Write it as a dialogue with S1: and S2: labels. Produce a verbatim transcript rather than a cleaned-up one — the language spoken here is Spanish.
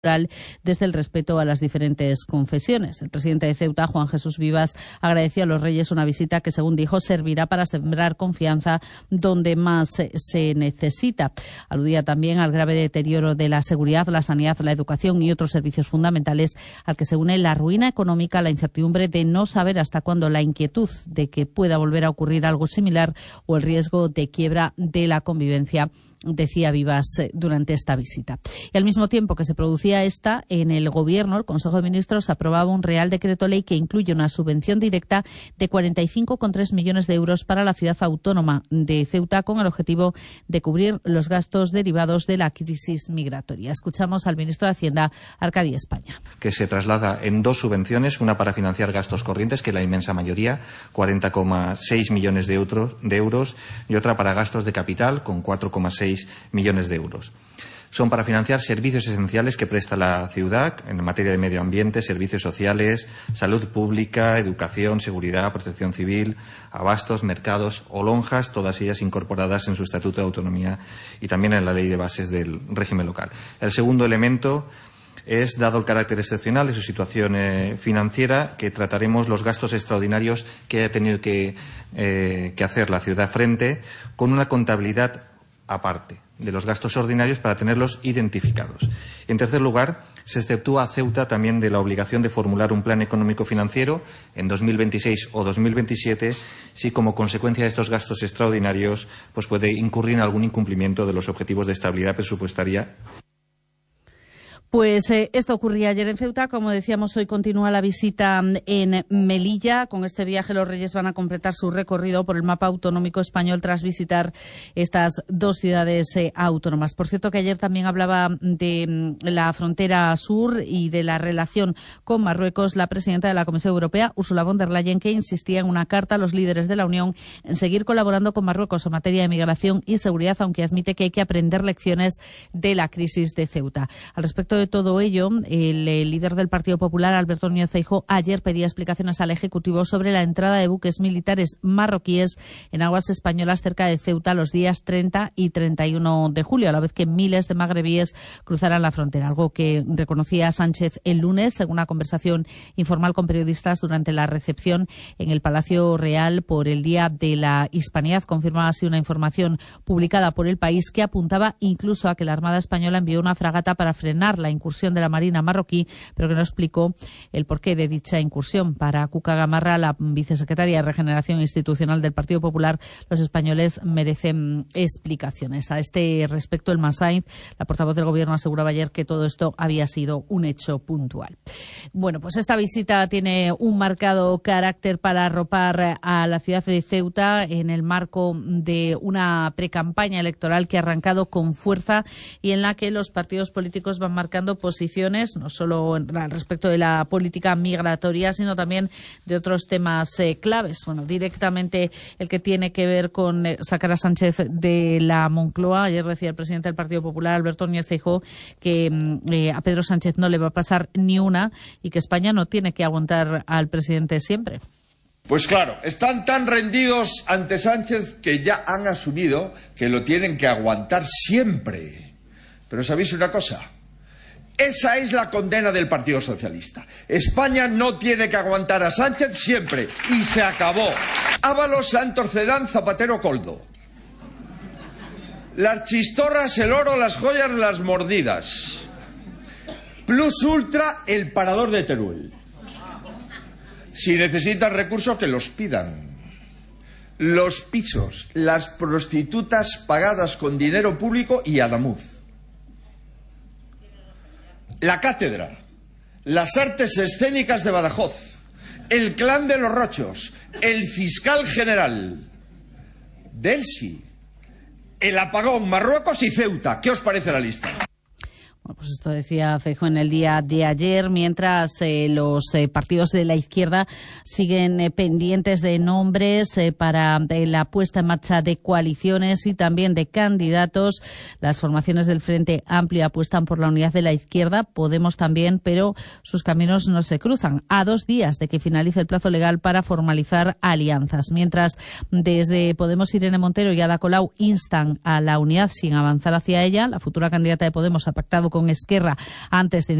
S1: desde el respeto a las diferentes confesiones. El presidente de Ceuta, Juan Jesús Vivas, agradeció a los reyes una visita que, según dijo, servirá para sembrar confianza donde más se necesita. Aludía también al grave deterioro de la seguridad, la sanidad, la educación y otros servicios fundamentales, al que se une la ruina económica, la incertidumbre de no saber hasta cuándo, la inquietud de que pueda volver a ocurrir algo similar o el riesgo de quiebra de la convivencia, decía Vivas durante esta visita. Y al mismo tiempo que se producía esta, en el Gobierno, el Consejo de Ministros aprobaba un Real Decreto Ley que incluye una subvención directa de cuarenta y cinco coma tres millones de euros para la ciudad autónoma de Ceuta, con el objetivo de cubrir los gastos derivados de la crisis migratoria. Escuchamos al ministro de Hacienda, Arcadi España.
S2: Que se traslada en dos subvenciones, una para financiar gastos corrientes, que es la inmensa mayoría, cuarenta coma seis millones de euros, y otra para gastos de capital, con cuatro coma seis millones de euros. Son para financiar servicios esenciales que presta la ciudad en materia de medio ambiente, servicios sociales, salud pública, educación, seguridad, protección civil, abastos, mercados o lonjas, todas ellas incorporadas en su Estatuto de Autonomía y también en la Ley de Bases del régimen local. El segundo elemento es, dado el carácter excepcional de su situación eh, financiera, que trataremos los gastos extraordinarios que ha tenido que, eh, que hacer la ciudad frente, con una contabilidad aparte de los gastos ordinarios para tenerlos identificados. En tercer lugar, se exceptúa a Ceuta también de la obligación de formular un plan económico financiero en dos mil veintiséis o dos mil veintisiete si, como consecuencia de estos gastos extraordinarios, pues puede incurrir en algún incumplimiento de los objetivos de estabilidad presupuestaria.
S1: Pues eh, esto ocurría ayer en Ceuta. Como decíamos, hoy continúa la visita en Melilla. Con este viaje los reyes van a completar su recorrido por el mapa autonómico español tras visitar estas dos ciudades eh, autónomas. Por cierto, que ayer también hablaba de la frontera sur y de la relación con Marruecos la presidenta de la Comisión Europea, Ursula von der Leyen, que insistía en una carta a los líderes de la Unión en seguir colaborando con Marruecos en materia de migración y seguridad, aunque admite que hay que aprender lecciones de la crisis de Ceuta. Al respecto de todo ello, el, el líder del Partido Popular, Alberto Núñez Feijóo, ayer pedía explicaciones al Ejecutivo sobre la entrada de buques militares marroquíes en aguas españolas cerca de Ceuta los días treinta y treinta y uno de julio, a la vez que miles de magrebíes cruzarán la frontera, algo que reconocía Sánchez el lunes en una conversación informal con periodistas durante la recepción en el Palacio Real por el Día de la Hispanidad. Confirmaba así una información publicada por El País que apuntaba incluso a que la Armada Española envió una fragata para frenar la incursión de la Marina marroquí, pero que no explicó el porqué de dicha incursión. Para Cuca Gamarra, la vicesecretaria de Regeneración Institucional del Partido Popular, los españoles merecen explicaciones. A este respecto, el Masainz, la portavoz del Gobierno, aseguraba ayer que todo esto había sido un hecho puntual. Bueno, pues esta visita tiene un marcado carácter para arropar a la ciudad de Ceuta en el marco de una precampaña electoral que ha arrancado con fuerza y en la que los partidos políticos van marcando posiciones, no solo al respecto de la política migratoria, sino también de otros temas eh, claves. Bueno, directamente el que tiene que ver con eh, sacar a Sánchez de la Moncloa. Ayer decía el presidente del Partido Popular, Alberto Núñez Feijóo, que eh, a Pedro Sánchez no le va a pasar ni una y que España no tiene que aguantar al presidente siempre.
S3: Pues claro, están tan rendidos ante Sánchez que ya han asumido que lo tienen que aguantar siempre. Pero ¿sabéis una cosa? Esa es la condena del Partido Socialista. España no tiene que aguantar a Sánchez siempre. Y se acabó. Ábalos, Santos, Cedán, Zapatero, Coldo. Las chistorras, el oro, las joyas, las mordidas. Plus Ultra, el parador de Teruel. Si necesitan recursos, que los pidan. Los pisos, las prostitutas pagadas con dinero público y Adamuz. La cátedra, las artes escénicas de Badajoz, el clan de los Rochos, el fiscal general, Delsi, el apagón, Marruecos y Ceuta. ¿Qué os parece la lista?
S1: Bueno, pues esto decía Feijóo en el día de ayer, mientras eh, los eh, partidos de la izquierda siguen eh, pendientes de nombres eh, para eh, la puesta en marcha de coaliciones y también de candidatos. Las formaciones del Frente Amplio apuestan por la unidad de la izquierda, Podemos también, pero sus caminos no se cruzan. A dos días de que finalice el plazo legal para formalizar alianzas. Mientras desde Podemos, Irene Montero y Ada Colau instan a la unidad sin avanzar hacia ella, la futura candidata de Podemos ha pactado con Esquerra antes de